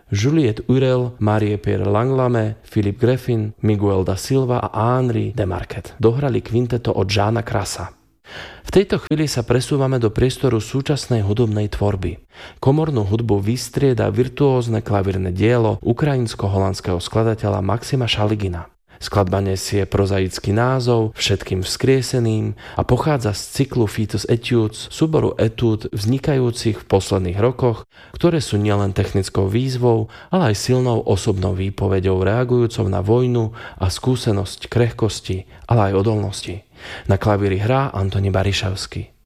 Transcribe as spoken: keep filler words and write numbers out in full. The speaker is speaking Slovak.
Juliette Urel, Marie-Pierre Langlame, Philippe Greffin, Miguel da Silva a Henri Demarquet dohrali kvinteto od Jeana Krasa. V tejto chvíli sa presúvame do priestoru súčasnej hudobnej tvorby. Komornú hudbu vystrieda virtuózne klavírne dielo ukrajinsko-holandského skladateľa Maxima Šaligina. Skladba nesie prozaický názov Všetkým vzkrieseným a pochádza z cyklu Fœtus Etudes, súboru etúd vznikajúcich v posledných rokoch, ktoré sú nielen technickou výzvou, ale aj silnou osobnou výpoveďou reagujúcou na vojnu a skúsenosť krehkosti, ale aj odolnosti. Na klavíri hrá Antoni Barišavský.